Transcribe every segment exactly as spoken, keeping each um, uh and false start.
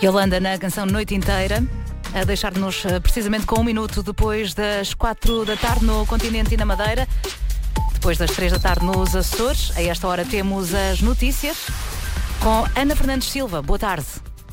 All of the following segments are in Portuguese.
Yolanda na canção Noite Inteira, a deixar-nos precisamente com um minuto depois das quatro da tarde no continente e na Madeira, depois das três da tarde nos Açores. A esta hora temos as notícias com Ana Fernandes Silva. Boa tarde.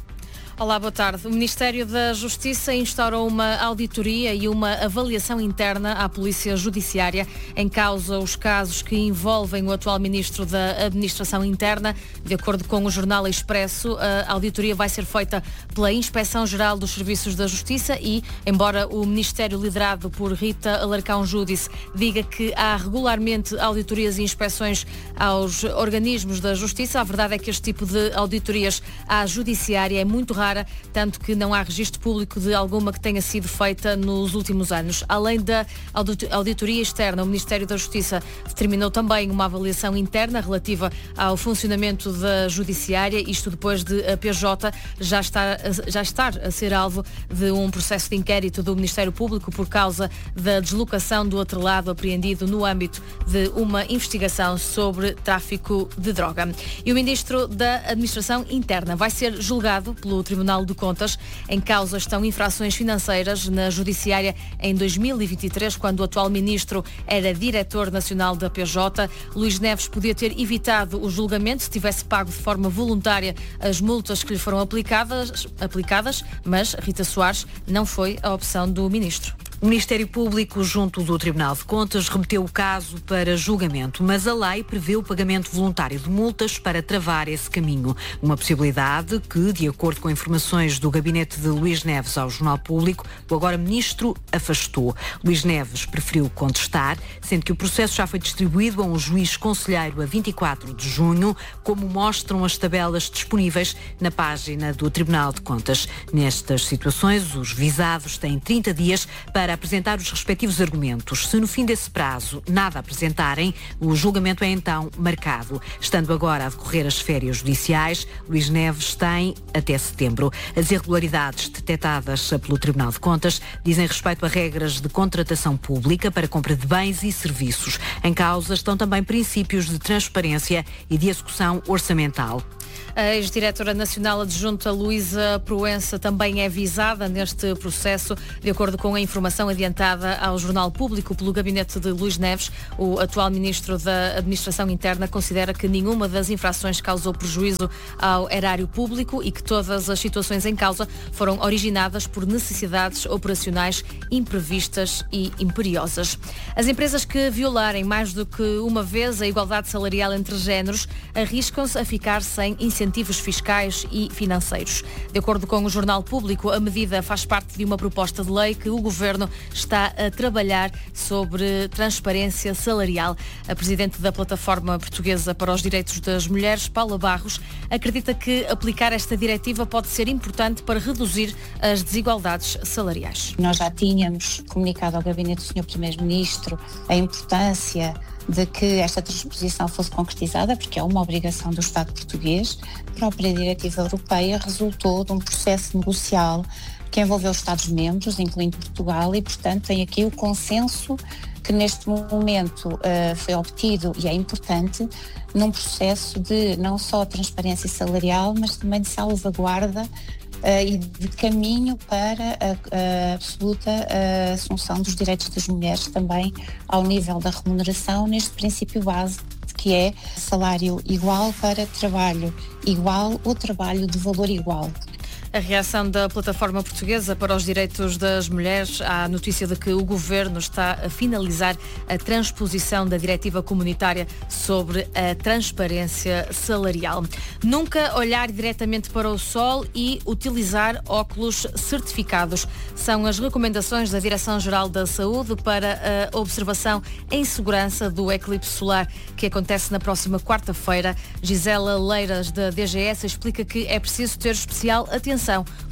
Olá, boa tarde. O Ministério da Justiça instaurou uma auditoria e uma avaliação interna à Polícia Judiciária em causa os casos que envolvem o atual Ministro da Administração Interna. De acordo com o jornal Expresso, a auditoria vai ser feita pela Inspeção-Geral dos Serviços da Justiça e, embora o Ministério liderado por Rita Alarcão Júdice diga que há regularmente auditorias e inspeções aos organismos da Justiça, a verdade é que este tipo de auditorias à Judiciária é muito raro, tanto que não há registro público de alguma que tenha sido feita nos últimos anos. Além da auditoria externa, o Ministério da Justiça determinou também uma avaliação interna relativa ao funcionamento da Judiciária, isto depois de a P J já estar, já estar a ser alvo de um processo de inquérito do Ministério Público por causa da deslocação do outro lado apreendido no âmbito de uma investigação sobre tráfico de droga. E o Ministro da Administração Interna vai ser julgado pelo Tribunal de Contas. Em causa estão infrações financeiras na Judiciária em dois mil e vinte e três, quando o atual Ministro era Diretor Nacional da P J. Luís Neves podia ter evitado o julgamento se tivesse pago de forma voluntária as multas que lhe foram aplicadas, aplicadas, mas Rita Soares não foi a opção do Ministro. O Ministério Público, junto do Tribunal de Contas, remeteu o caso para julgamento, mas a lei prevê o pagamento voluntário de multas para travar esse caminho. Uma possibilidade que, de acordo com informações do gabinete de Luís Neves ao Jornal Público, o agora Ministro afastou. Luís Neves preferiu contestar, sendo que o processo já foi distribuído a um juiz conselheiro a vinte e quatro de junho, como mostram as tabelas disponíveis na página do Tribunal de Contas. Nestas situações, os visados têm trinta dias para para apresentar os respectivos argumentos. Se no fim desse prazo nada apresentarem, o julgamento é então marcado. Estando agora a decorrer as férias judiciais, Luís Neves tem até setembro. As irregularidades detectadas pelo Tribunal de Contas dizem respeito a regras de contratação pública para compra de bens e serviços. Em causa estão também princípios de transparência e de execução orçamental. A ex-diretora nacional adjunta Luísa Proença também é visada neste processo. De acordo com a informação adiantada ao Jornal Público pelo gabinete de Luís Neves, o atual Ministro da Administração Interna considera que nenhuma das infrações causou prejuízo ao erário público e que todas as situações em causa foram originadas por necessidades operacionais imprevistas e imperiosas. As empresas que violarem mais do que uma vez a igualdade salarial entre géneros arriscam-se a ficar sem incentivos fiscais e financeiros. De acordo com o Jornal Público, a medida faz parte de uma proposta de lei que o Governo está a trabalhar sobre transparência salarial. A Presidente da Plataforma Portuguesa para os Direitos das Mulheres, Paula Barros, acredita que aplicar esta diretiva pode ser importante para reduzir as desigualdades salariais. Nós já tínhamos comunicado ao Gabinete do senhor Primeiro-Ministro a importância de que esta transposição fosse concretizada, porque é uma obrigação do Estado português. A própria diretiva europeia resultou de um processo negocial que envolveu os Estados-membros, incluindo Portugal, e, portanto, tem aqui o consenso que neste momento uh, foi obtido, e é importante, num processo de não só transparência salarial, mas também de salvaguarda Uh, e de caminho para a, a absoluta a assunção dos direitos das mulheres também ao nível da remuneração, neste princípio base que é salário igual para trabalho igual ou trabalho de valor igual. A reação da Plataforma Portuguesa para os Direitos das Mulheres à notícia de que o Governo está a finalizar a transposição da Diretiva Comunitária sobre a transparência salarial. Nunca olhar diretamente para o sol e utilizar óculos certificados. São as recomendações da Direção-Geral da Saúde para a observação em segurança do eclipse solar, que acontece na próxima quarta-feira. Gisela Leiras, da D G S, explica que é preciso ter especial atenção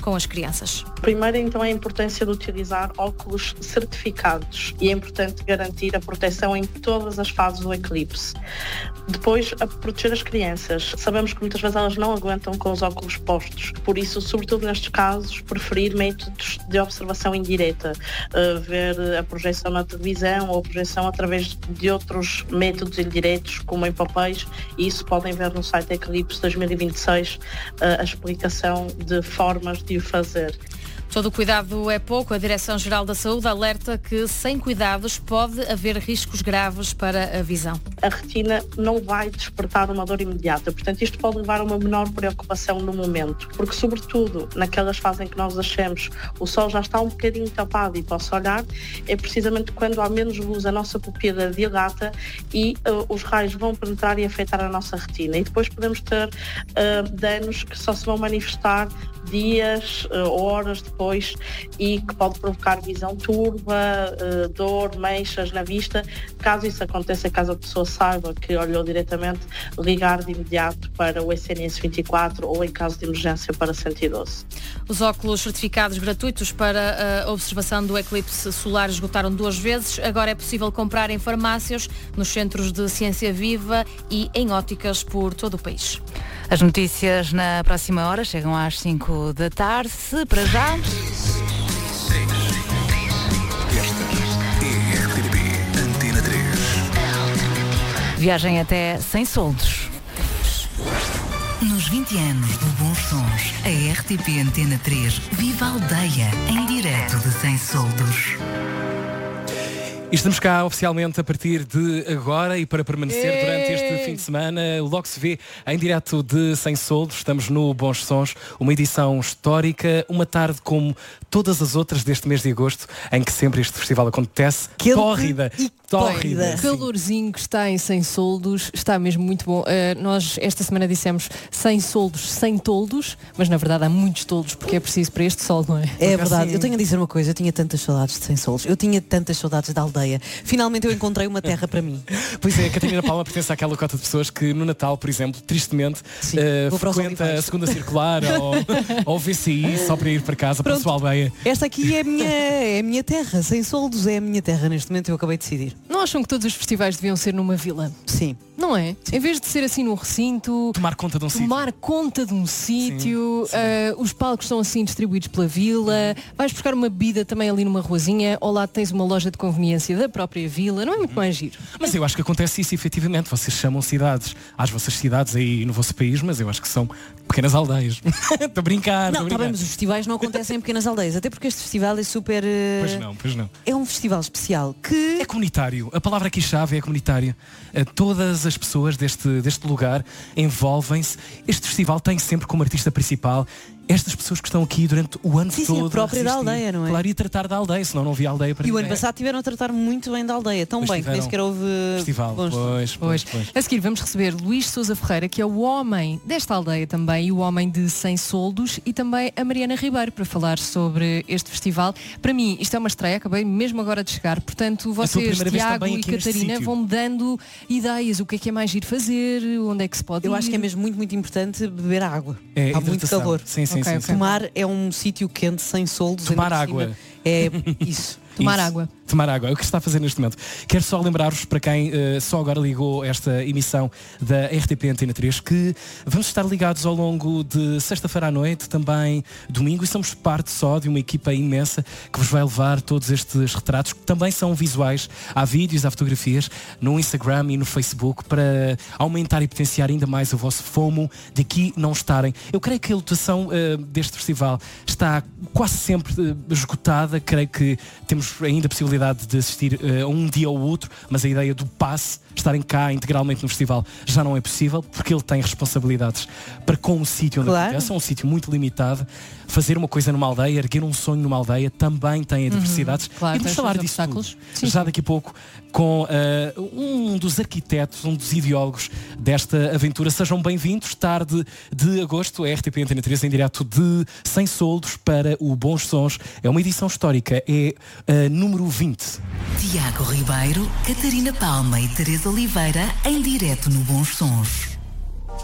com as crianças. Primeiro, então, é a importância de utilizar óculos certificados e é importante garantir a proteção em todas as fases do eclipse. Depois, a proteger as crianças. Sabemos que muitas vezes elas não aguentam com os óculos postos, por isso, sobretudo nestes casos, preferir métodos de observação indireta, uh, ver a projeção na televisão ou a projeção através de outros métodos indiretos, como em papéis, e isso podem ver no site Eclipse dois mil e vinte e seis uh, a explicação de formas de o fazer. Todo o cuidado é pouco. A Direção-Geral da Saúde alerta que, sem cuidados, pode haver riscos graves para a visão. A retina não vai despertar uma dor imediata, portanto isto pode levar a uma menor preocupação no momento, porque sobretudo naquelas fases em que nós achamos o sol já está um bocadinho tapado e posso olhar, é precisamente quando há menos luz a nossa pupila dilata e uh, os raios vão penetrar e afetar a nossa retina, e depois podemos ter uh, danos que só se vão manifestar dias uh, ou horas depois e que pode provocar visão turva, uh, dor, manchas na vista. Caso isso aconteça, caso a pessoa saiba que olhou diretamente, ligar de imediato para o S N S vinte e quatro ou em caso de emergência para cento e doze. Os óculos certificados gratuitos para a observação do eclipse solar esgotaram duas vezes. Agora é possível comprar em farmácias, nos centros de ciência viva e em óticas por todo o país. As notícias na próxima hora chegam às cinco da tarde. Para já. Viagem até sem soldos. Nos vinte anos do Bons Sons, a R T P Antena três vive a aldeia em direto de Sem Soldos. E estamos cá oficialmente a partir de agora e para permanecer durante este fim de semana. Logo se vê em direto de Sem Soldos. Estamos no Bons Sons, uma edição histórica, uma tarde como todas as outras deste mês de agosto, em que sempre este festival acontece. Quente tórrida, e tórrida. O calorzinho que está em Sem Soldos está mesmo muito bom. Uh, nós esta semana dissemos sem soldos, sem toldos, mas na verdade há muitos toldos porque é preciso para este sol, não é? É verdade. Eu tenho a dizer uma coisa, eu tinha tantas saudades de Sem Soldos, eu tinha tantas saudades da aldeia. Finalmente eu encontrei uma terra para mim. Pois é, a Catarina Palma pertence àquela cota de pessoas que no Natal, por exemplo, tristemente, Sim, uh, frequenta a segunda circular ou, ou V C I só para ir para casa, Pronto, para a sua aldeia. Esta aqui é a, minha, é a minha terra, Sem Soldos é a minha terra. Neste momento eu acabei de decidir. Não acham que todos os festivais deviam ser numa vila? Sim. Não é? Sim. Em vez de ser assim num recinto, tomar conta de um sítio. Tomar conta de um sítio, uh, os palcos são assim distribuídos pela vila, vais buscar uma bebida também ali numa ruazinha, ao lado tens uma loja de conveniência da própria vila, não é muito mais giro? Mas eu acho que acontece isso efetivamente, vocês chamam cidades às vossas cidades aí no vosso país, mas eu acho que são pequenas aldeias. Estou a brincar. Não, tá bem, mas os festivais não acontecem em pequenas aldeias, até porque este festival é super... Uh... Pois não, pois não. É um festival especial que... É comunitário, a palavra aqui chave é comunitário. Uh, todas as pessoas deste, deste lugar envolvem-se. Este festival tem sempre como artista principal estas pessoas que estão aqui durante o ano sim, todo. Sim, a própria da aldeia, não é? Claro, e tratar da aldeia, senão não havia aldeia para E ninguém. o ano passado tiveram a tratar muito bem da aldeia, tão pois bem que nem sequer houve... Festival, pois, pois, pois, pois. A seguir vamos receber Luís Sousa Ferreira, que é o homem desta aldeia também, e o homem de Sem Soldos, e também a Mariana Ribeiro, para falar sobre este festival. Para mim, isto é uma estreia, acabei mesmo agora de chegar, portanto, vocês, Tiago e Catarina, vão-me dando ideias, o que é que é mais giro fazer, onde é que se pode Eu ir. acho que é mesmo muito, muito importante beber água. É, há muito calor. Sim, sim, okay, sim, okay. sim. Tomar é um sítio quente, sem soldos. Tomar água. É isso. Tomar Isso. água. Tomar água, é o que se está a fazer neste momento. Quero só lembrar-vos, para quem uh, só agora ligou esta emissão da R T P Antena três, que vamos estar ligados ao longo de sexta-feira à noite, também domingo, e somos parte só de uma equipa imensa que vos vai levar todos estes retratos, que também são visuais. Há vídeos, há fotografias no Instagram e no Facebook para aumentar e potenciar ainda mais o vosso FOMO de aqui não estarem. Eu creio que a lotação uh, deste festival está quase sempre uh, esgotada. Creio que temos ainda a possibilidade de assistir uh, um dia ou outro, mas a ideia do passe, estarem cá integralmente no festival, já não é possível, porque ele tem responsabilidades para com o sítio onde claro. acontece, é um sítio muito limitado. Fazer uma coisa numa aldeia, erguer um sonho numa aldeia, também tem adversidades. Uhum, claro, e vamos falar disso tudo, sim, já sim. daqui a pouco, com uh, um dos arquitetos, um dos ideólogos desta aventura. Sejam bem-vindos, tarde de agosto, a R T P Antena três em direto de Sem Soldos para o Bons Sons. É uma edição histórica, é uh, número vinte. Tiago Ribeiro, Catarina Palma e Teresa Oliveira em direto no Bons Sons.